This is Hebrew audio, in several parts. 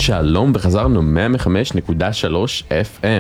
שלום, וחזרנו 105.3 FM.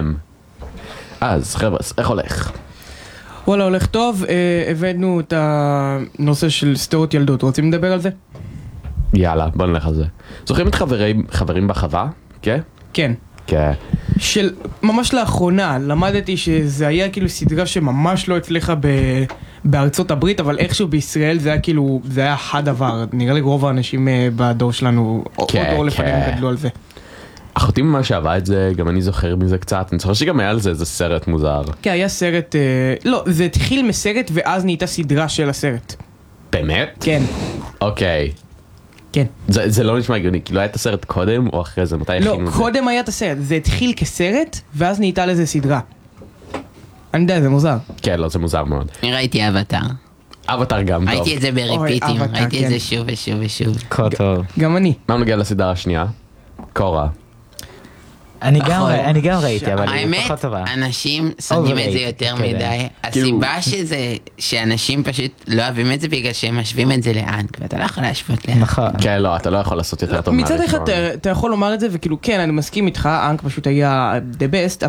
אז חבר'ה, איך הולך? וואלה, הולך טוב. הבאנו את הנושא של סטוריית ילדות. רוצים לדבר על זה? יאללה, בוא נלך על זה. זוכרים את חברים בחווה? כן? כן. כן. של ממש לאחרונה למדתי שזה היה כאילו סדרה שממש לא הצליחה בארצות הברית, אבל איכשהו בישראל זה היה כאילו, זה היה הדבר. נראה לי רוב האנשים בדור שלנו, או דור לפנינו גדלו על זה. אחותי ממש אהבה את זה, גם אני זוכר מזה קצת. אני זוכר שגם היה על זה איזה סרט מוזר. כן, היה סרט, לא, זה התחיל מסרט ואז נהייתה סדרה של הסרט. באמת? כן. אוקיי. כן. זה לא נשמע הגיוני, כאילו היה את הסרט קודם או אחרי זה? מתי הכינו את זה? לא, קודם היה את הסרט, זה התחיל כסרט ואז נהייתה לזה סדרה. אני יודע, זה מוזר. כן, לא, זה מוזר מאוד. אני ראיתי אבטר. אבטר גם טוב. ראיתי את זה בריפיטים, אבטר, ראיתי את כן. זה שוב ושוב ושוב. כה טוב. גם אני. מה נוגע לסדרה השנייה? קורה. אני גם ראיתי, אבל היא האמת, פחות טובה. אנשים שונאים את זה Overrated, יותר כן. מדי. הסיבה שאנשים פשוט לא אוהבים את זה בגלל שהם משווים את זה לאנק, ואתה לא יכול להשוות לאנק. נכון. כן, לא, אתה לא יכול לעשות יותר טוב מצד מהראשון. אחד אתה יכול לומר את זה, וכאילו כן, אני מסכים איתך, אנק פשוט היה the best,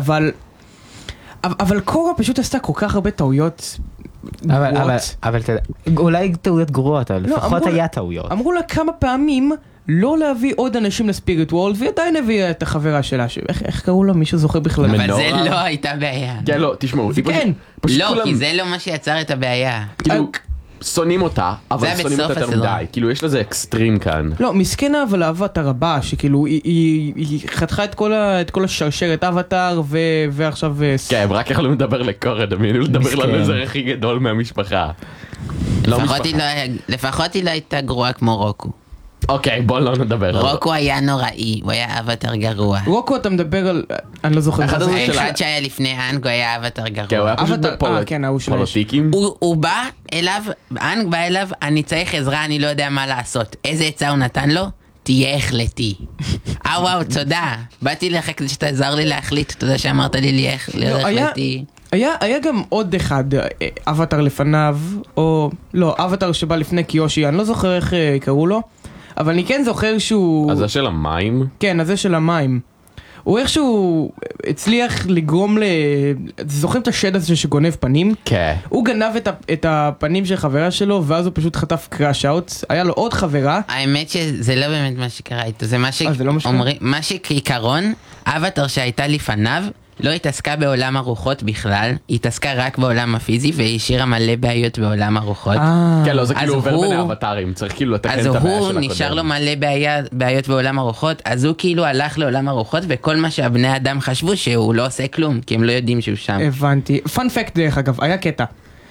אבל קורה פשוט עשתה כל כך הרבה טעויות גרועות. אבל אולי טעויות גרועות, אבל לא, לפחות אמרו לה- היה טעויות. אמרו לה כמה פעמים לא להביא עוד אנשים לספיריט וורלד, ועדיין הביאה את החברה שלה, איך קראו לה? מישהו זוכר בכלל? אבל מנורה? זה לא הייתה בעיה. כן, לא, תשמעו. היא כן. פשוט לא, כולם- כי זה לא מה שיצר את הבעיה. כאילו, שונאים אותה, אבל זה היה שונאים אותה בסוף יותר הסדרה. מדי. כאילו, יש לזה אקסטרים כאן. לא, מסכנה אבל האבטר הבא, שכאילו היא חתכה את כל השרשרת אבטר, ועכשיו... כן, הם רק יכולים לדבר לקורא, דמיינו לדבר מסכן. ללוזר הכי גדול מהמשפחה. לא לפחות היא לא הייתה גרועה כמו רוקו. אוקיי, בוא לא נדבר על זה. רוקו היה נוראי, הוא היה אבטר גרוע. רוקו, אתה מדבר על... אני לא זוכר. אחד מה זה. הזה של האחד שהיה לפני אנג הוא היה אבטר כן, הוא גרוע. היה פשוט אבטר, כן, ההוא של האש. פוליטיקים. הוא בא אליו, אנג בא אליו, אני צריך עזרה, אני לא יודע מה לעשות. איזה עצה הוא נתן לו? תהיה החלטי. וואו, תודה. באתי לך כדי שתעזר לי להחליט, תודה שאמרת לי להיות החלטי. היה גם עוד אחד, אבטר לפניו, או... לא, אבטר שבא לפני קיושי, אני לא זוכר איך קראו לו, אבל אני כן זוכר שהוא... אז זה של המים? כן, הזה של המים. הוא איכשהו הצליח לגרום זוכרים את השד הזה שגונב פנים? כן. הוא גנב את הפנים של חברה שלו, ואז הוא פשוט חטף קראש אאוט. היה לו עוד חברה. האמת שזה לא באמת מה שקרה איתו, זה מה זה לא מה שקרה? שאומרים, מה שכעיקרון, אבטר שהייתה לפניו, לא התעסקה בעולם הרוחות בכלל, היא התעסקה רק בעולם הפיזי, והיא השאירה מלא בעיות בעולם הרוחות. כן, לא, זה כאילו אז עובר הוא- בין האבטרים, צריך כאילו לתקן אז את הבעיה של הוא הקודם. נשאר לו מלא בעיות בעולם הרוחות, אז הוא כאילו הלך לעולם הרוחות, וכל מה שהבני אדם חשבו שהוא לא עושה כלום, כי הם לא יודעים שהוא שם. הבנתי. פאנפקט דרך אגב, היה קטע.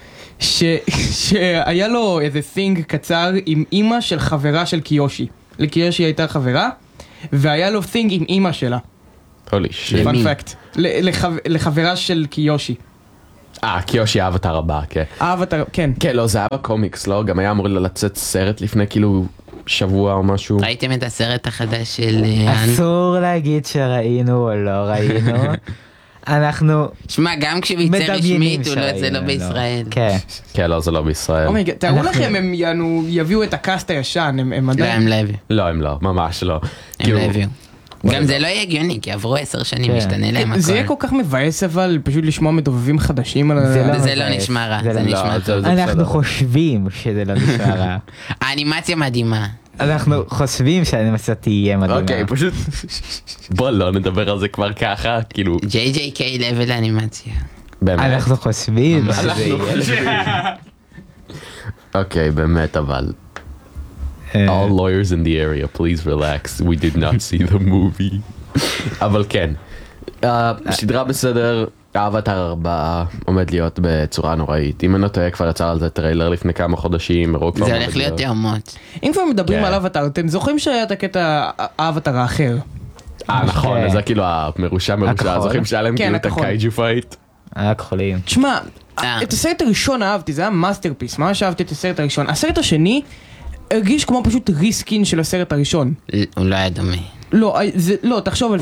שהיה לו איזה סינג קצר עם אמא של חברה של קיושי. לקיושי הייתה חברה, והיה לו סינג עם אמא שלה. הולי שיט. למי? פאנפקט. לחברה של קיושי. קיושי האבטר הבא, כן. האבטר, כן. כן, לא, זה היה בקומיקס, לא? גם היה אמור לצאת סרט לפני כאילו שבוע או משהו. ראיתם את הסרט החדש של אנג? אסור להגיד שראינו או לא ראינו. אנחנו שמע, גם כשהוא יצא מדמיינים רשמית, הוא לא יוצא שראינו, לו בישראל. כן. כן, לא, זה לא בישראל. אומייגד, תארו לכם, הם יביאו את הקאסט הישן, הם לא, עדיין... הם לא הביאו. לא, הם לא, ממש לא. הם כאילו, לא הביאו. גם זה לא יהיה הגיוני, כי עברו 10 שנים, כן. משתנה להם זה יהיה כל הכל. כך מבאס אבל, פשוט לשמוע מדובבים חדשים על זה זה לא מבאס. נשמע רע, זה זה לא- נשמע לא, טוב. זה בסדר. אנחנו חושבים שזה לא נשמע רע. האנימציה מדהימה. אנחנו חושבים שהאנימציה תהיה מדהימה. אוקיי, פשוט... בוא לא נדבר על זה כבר ככה, כאילו, JJK לבל האנימציה. באמת. אנחנו חושבים שזה יהיה. אוקיי, באמת, אבל... All lawyers in the area, please relax. We did not see the movie. אבל כן. סדרה בסדר, האבטר 4 עומד להיות בצורה נוראית. אם אני לא טועה, כבר יצא על זה טריילר לפני כמה חודשים. זה הולך להיות תאומות. אם כבר מדברים כן. על אבטר, אתם זוכרים שהיה את הקטע האבטר האחר? נכון, אז זה כאילו המרושע. הכחול. זוכרים שהיה להם כן, כאילו את הכחול. הקייג'ו פייט? הכחולים. תשמע, את הסרט הראשון אהבתי, זה היה מאסטרפיס, ממש אהבתי את הסרט הראשון. הסרט השני הרגיש כמו פשוט ריסקין של הסרט הראשון. הוא לא היה דומה. לא, תחשוב על זה.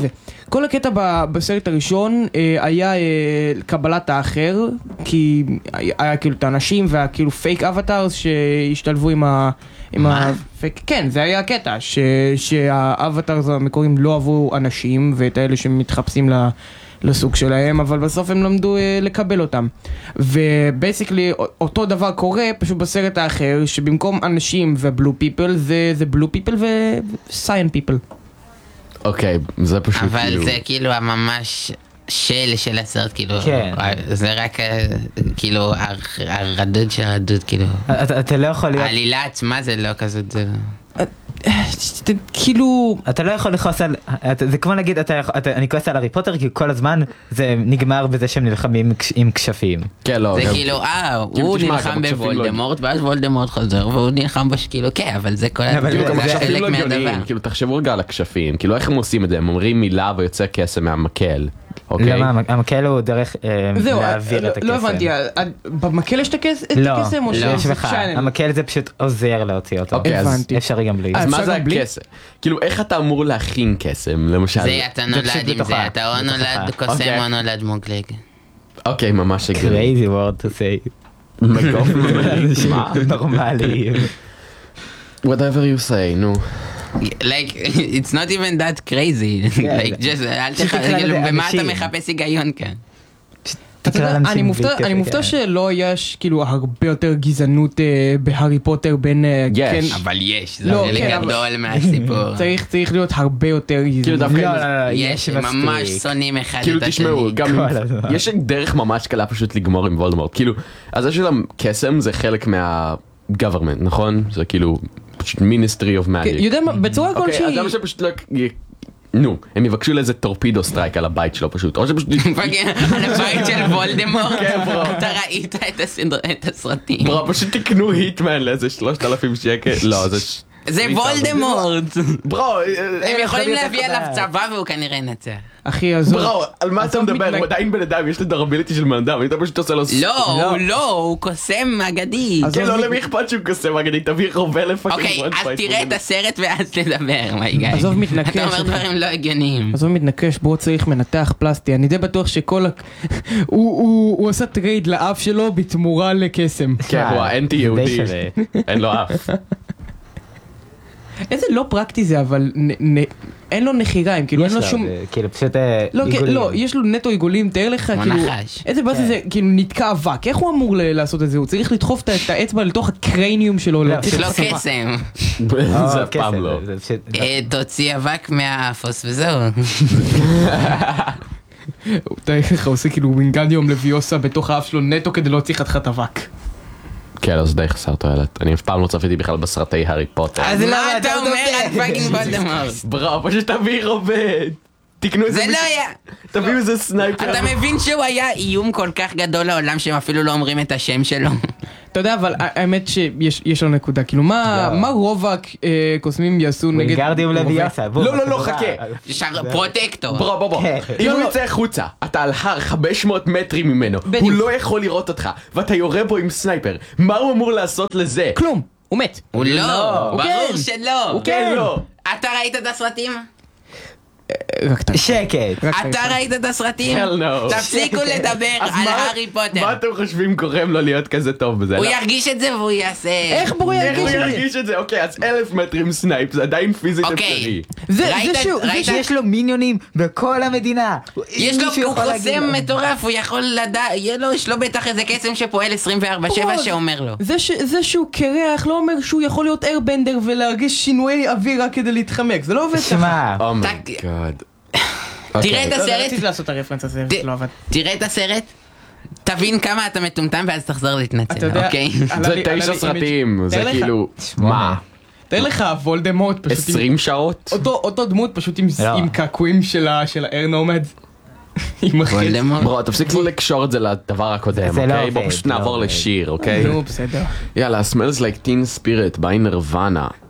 כל הקטע בסרט הראשון היה קבלת האחר, כי היה כאילו את האנשים והכאילו פייק אבטארס שהשתלבו עם הפייק, כן, זה היה הקטע, שהאבטארס המקוריים לא עברו אנשים, ואת האלה שמתחפשים לסוג שלהם, אבל בסוף הם למדו לקבל אותם. ובייסיקלי אותו דבר קורה פשוט בסרט האחר, שבמקום אנשים ובלו פיפל זה בלו פיפל וסיין פיפל. אוקיי, זה פשוט כאילו... אבל זה כאילו הממש של הסרט, כאילו, זה רק כאילו הרדוד של הרדוד, כאילו. אתה לא יכול להיות... העלילה עצמה זה לא כזאת, זה... כאילו... אתה לא יכול לכעוס על... זה כמו להגיד, אני כועס על הארי פוטר, כי כל הזמן זה נגמר בזה שהם נלחמים עם כשפים. כן, לא. זה כאילו, הוא נלחם בוולדמורט, ואז וולדמורט חוזר, והוא נלחם כאילו, כן, אבל זה כל חלק מהדבר. כאילו, תחשבו רגע על הכשפים, כאילו, איך הם עושים את זה? הם אומרים מילה ויוצא קסם מהמקל. למה? המקל הוא דרך להעביר את הקסם. לא הבנתי, במקל יש את הקסם או יש לך, המקל זה פשוט עוזר להוציא אותו. הבנתי. אפשרי גם בלי. אז מה זה הקסם? כאילו, איך אתה אמור להכין קסם, למשל? זה אתה נולד עם זה, אתה או נולד קוסם או נולד מוגלג. אוקיי, ממש הגיוני. crazy word to say. נורמלי. Whatever you say, נו. Like, it's not even that crazy. Like, just, אל תחשב, במה אתה מחפש היגיון כאן? אני מופתע שלא יש כאילו הרבה יותר גזענות בהארי פוטר בין... יש. אבל יש, זה חלק גדול מהסיפור. צריך להיות הרבה יותר גזענות. יש, ממש שונאים אחד כאילו את השני. תשמעו, גם יש דרך ממש קלה פשוט לגמור עם וולדמורט. כאילו, אז זה של הקסם זה חלק מה-government, נכון? זה כאילו... פשוט Ministry of Magic. יודע מה, בצורה כלשהי... אז למה שפשוט לא... נו, הם יבקשו לאיזה טורפידו סטרייק על הבית שלו פשוט, או שפשוט... על הבית של וולדמורט? כן, ברו. אתה ראית את הסרטים. ברו, פשוט תקנו היטמן לאיזה 3,000 שקל. לא, זה... זה וולדמורט! ברו... הם יכולים להביא עליו צבא והוא כנראה ינצח. אחי, עזוב. ברו, על מה אתה מדבר? הוא עדיין בן אדם, יש לו דרביליטי של בן אדם, אתה פשוט עושה לו... לא, הוא קוסם אגדי. כן, לא, למי אכפת שהוא קוסם אגדי, תביא רובה לפאקינג אוקיי, וואן אז פייט. תראה את הסרט ואז תדבר, מה הגעי? עזוב מתנקש. אתה אומר דברים לא הגיוניים. עזוב מתנקש, בו צריך מנתח פלסטי. אני די בטוח שכל... הוא עושה טרייד לאף שלו בתמורה לקסם. כן, הוא האנטי יהודי. אין לו אף. איזה לא פרקטי זה, אבל אין לו נחיריים, כאילו אין לו שום... כאילו פשוט עיגולים. לא, יש לו נטו עיגולים, תאר לך, כאילו... נחש. איזה בעצם זה, כאילו נתקע אבק, איך הוא אמור לעשות את זה? הוא צריך לדחוף את האצבע לתוך הקרניום שלו. יש לו קסם. זה אף פעם לא. תוציא אבק מהאפוס וזהו. תאר לך, הוא עושה כאילו וינגדיום לוויוסה בתוך האף שלו נטו כדי להוציא חתיכת אבק. כן, אז די חסר תועלת. אני אף פעם לא צפיתי בכלל בסרטי הארי פוטר. אז מה אתה אומר על פאקינג וולדמורט? ברו, פשוט תביא רובה. תקנו איזה... זה לא היה... תביאו איזה סנייפר. אתה מבין שהוא היה איום כל כך גדול לעולם שהם אפילו לא אומרים את השם שלו? אתה יודע, אבל האמת שיש לו נקודה, כאילו מה רוב הקוסמים יעשו נגד... וינגרדיום לוויוסה. לא, חכה. פרוטקטור. ברו. אם הוא יצא החוצה, אתה על הר 500 מטרים ממנו, הוא לא יכול לראות אותך, ואתה יורה בו עם סנייפר, מה הוא אמור לעשות לזה? כלום, הוא מת. הוא לא, ברור שלא. הוא כן לא. אתה ראית את הסרטים? שקט. אתה ראית את הסרטים? Hell no. תפסיקו לדבר על הארי פוטר. מה אתם חושבים גורם לו להיות כזה טוב בזה? הוא ירגיש את זה והוא יעשה... איך הוא ירגיש את זה? אוקיי, אז 1,000 מטרים סנייפ זה עדיין פיזית אפשרי. זה שיש לו מיניונים בכל המדינה. יש לו, הוא חוסם מטורף, הוא יכול לדעת, יש לו בטח איזה קסם שפועל 24/7 שאומר לו. זה שהוא קרח לא אומר שהוא יכול להיות איירבנדר ולהרגיש שינויי אוויר רק כדי להתחמק, זה לא עובד ככה. תראה את הסרט. רציתי לעשות את הרפרנס הזה, לא עבד. תראה את הסרט, תבין כמה אתה מטומטם ואז תחזור להתנצל, אוקיי? זה 9 סרטים, זה כאילו... מה? תאר לך וולדמורט פשוט... 20 שעות? אותו דמות פשוט עם קעקועים של האר נומד. ברו, תפסיק לקשור את זה לדבר הקודם, אוקיי? בוא פשוט נעבור לשיר, אוקיי? נו, בסדר. יאללה, smells like teen spirit by Nirvana.